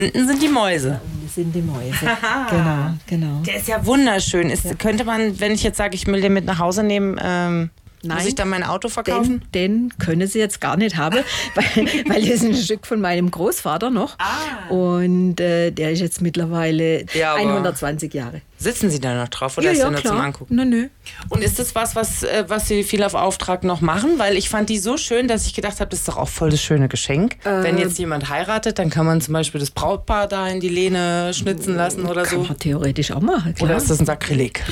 Unten sind die Mäuse. Das sind die Mäuse. Genau. Der ist ja wunderschön. Könnte man, wenn ich jetzt sage, ich will den mit nach Hause nehmen, muss ich dann mein Auto verkaufen? Den können Sie jetzt gar nicht haben, weil das ist ein Stück von meinem Großvater noch. Und der ist jetzt mittlerweile 120 Jahre. Sitzen Sie da noch drauf oder ist der nur zum Angucken? Nö. Und ist das was Sie viel auf Auftrag noch machen? Weil ich fand die so schön, dass ich gedacht habe, das ist doch auch voll das schöne Geschenk. Wenn jetzt jemand heiratet, dann kann man zum Beispiel das Brautpaar da in die Lehne schnitzen lassen oder so. Kann man theoretisch auch machen, klar. Oder ist das ein Sakrileg?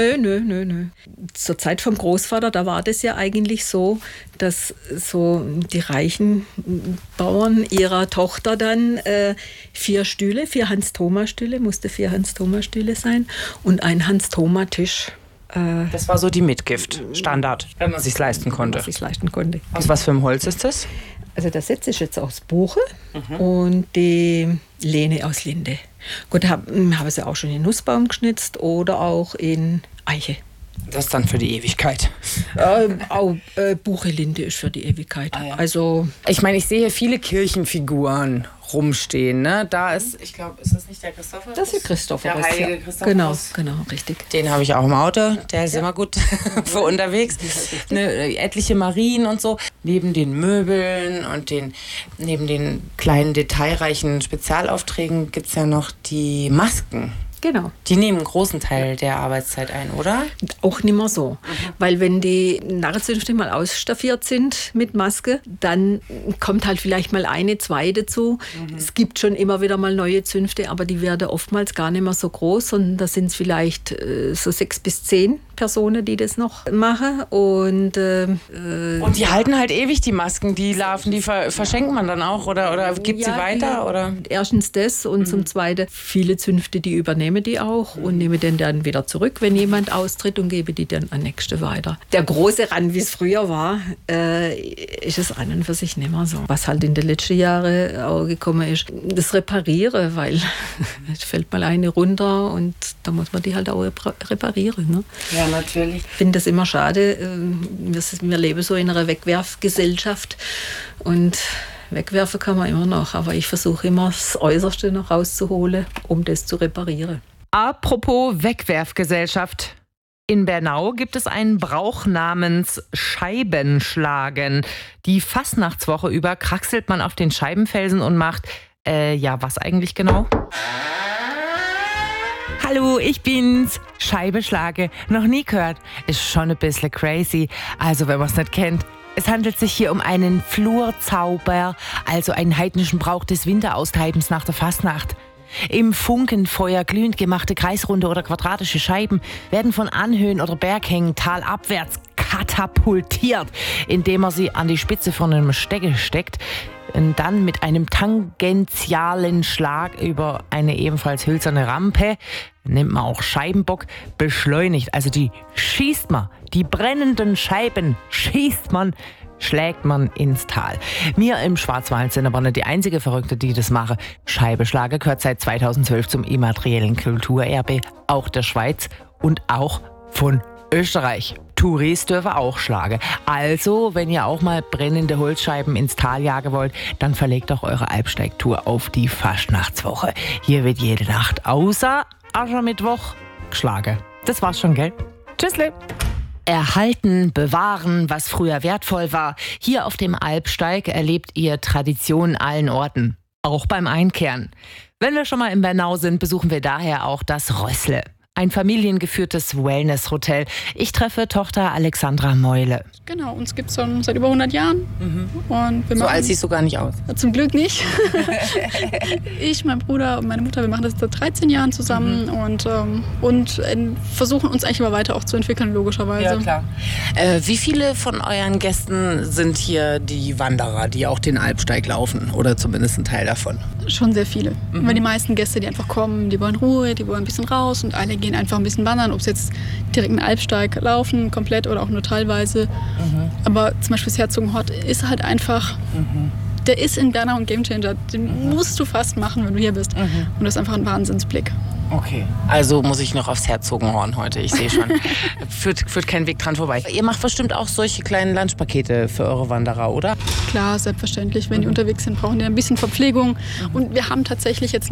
Nö. Zur Zeit vom Großvater, da war das ja eigentlich so, dass so die reichen Bauern ihrer Tochter dann 4 Hans-Thoma-Stühle, musste 4 Hans-Thoma-Stühle sein und ein Hans-Thoma-Tisch. Das war so die Mitgift, Standard, wenn man es sich leisten konnte. Aus was für einem Holz ist das? Also der Sitz ist jetzt aus Buche und die Lehne aus Linde. Gut, habe sie auch schon in Nussbaum geschnitzt oder auch in Eiche. Das ist dann für die Ewigkeit. Auch Buche-Linde ist für die Ewigkeit. Ja. Also ich meine, ich sehe hier viele Kirchenfiguren rumstehen. Ne? Da ist, ich glaube, ist das nicht der Christophorus? Das ist Christophorus. Der heilige Christophorus. Genau, richtig. Den habe ich auch im Auto. Der ist immer gut für unterwegs. Etliche Marien und so. Neben den Möbeln und neben den kleinen detailreichen Spezialaufträgen gibt es ja noch die Masken. Genau. Die nehmen einen großen Teil der Arbeitszeit ein, oder? Auch nicht mehr so. Weil wenn die Narrenzünfte mal ausstaffiert sind mit Maske, dann kommt halt vielleicht mal 1, 2 dazu. Es gibt schon immer wieder mal neue Zünfte, aber die werden oftmals gar nicht mehr so groß. Und da sind es vielleicht so 6 bis 10 Personen, die das noch machen. Und die halten halt ewig, die Masken, die Larven, die verschenkt man dann auch oder gibt sie weiter? Oder? Erstens das und zum Zweiten, viele Zünfte, die übernehmen die auch und nehme den dann wieder zurück, wenn jemand austritt und gebe die dann an Nächste weiter. Der große Rand, wie es früher war, ist es an und für sich nicht mehr so. Was halt in den letzten Jahren auch gekommen ist, das Reparieren, weil es fällt mal eine runter und da muss man die halt auch reparieren. Ne? Ja, natürlich. Ich finde das immer schade. Wir leben so in einer Wegwerfgesellschaft und wegwerfen kann man immer noch, aber ich versuche immer das Äußerste noch rauszuholen, um das zu reparieren. Apropos Wegwerfgesellschaft. In Bernau gibt es einen Brauch namens Scheibenschlagen. Die Fastnachtswoche über kraxelt man auf den Scheibenfelsen und macht, was eigentlich genau? Hallo, ich bin's. Scheibe schlage. Noch nie gehört. Ist schon ein bisschen crazy. Also, wenn man es nicht kennt. Es handelt sich hier um einen Flurzauber, also einen heidnischen Brauch des Winteraustreibens nach der Fastnacht. Im Funkenfeuer glühend gemachte kreisrunde oder quadratische Scheiben werden von Anhöhen oder Berghängen talabwärts katapultiert, indem man sie an die Spitze von einem Stecke steckt und dann mit einem tangentialen Schlag über eine ebenfalls hölzerne Rampe, nennt man auch Scheibenbock, beschleunigt. Also die schießt man, die brennenden Scheiben schießt man, schlägt man ins Tal. Wir im Schwarzwald sind aber nicht die einzige Verrückte, die das machen. Scheibenschlagen gehört seit 2012 zum immateriellen Kulturerbe auch der Schweiz und auch von Österreich. Touris dürfen auch schlagen. Also, wenn ihr auch mal brennende Holzscheiben ins Tal jagen wollt, dann verlegt auch eure Alpsteigtour auf die Fastnachtswoche. Hier wird jede Nacht außer Aschermittwoch geschlagen. Das war's schon, gell? Tschüssle! Erhalten, bewahren, was früher wertvoll war. Hier auf dem Alpsteig erlebt ihr Tradition allen Orten. Auch beim Einkehren. Wenn wir schon mal in Bernau sind, besuchen wir daher auch das Rössle. Ein familiengeführtes Wellness-Hotel. Ich treffe Tochter Alexandra Meule. Genau, uns gibt es schon seit über 100 Jahren. Und wir so alt siehst du gar nicht aus. Zum Glück nicht. Ich, mein Bruder und meine Mutter, wir machen das seit 13 Jahren zusammen und versuchen uns eigentlich immer weiter auch zu entwickeln, logischerweise. Ja, klar. Wie viele von euren Gästen sind hier die Wanderer, die auch den Alpsteig laufen? Oder zumindest ein Teil davon? Schon sehr viele. Weil die meisten Gäste, die einfach kommen, die wollen Ruhe, die wollen ein bisschen raus und alle gehen einfach ein bisschen wandern, ob es jetzt direkt einen Alpsteig laufen, komplett oder auch nur teilweise. Aber zum Beispiel das Herzogenhort ist halt einfach, der ist in Bernau ein Gamechanger. Den musst du fast machen, wenn du hier bist. Und das ist einfach ein Wahnsinnsblick. Okay. Also muss ich noch aufs Herzogenhorn heute, ich sehe schon. führt kein Weg dran vorbei. Ihr macht bestimmt auch solche kleinen Lunchpakete für eure Wanderer, oder? Klar, selbstverständlich. Wenn die unterwegs sind, brauchen die ein bisschen Verpflegung. Und wir haben tatsächlich jetzt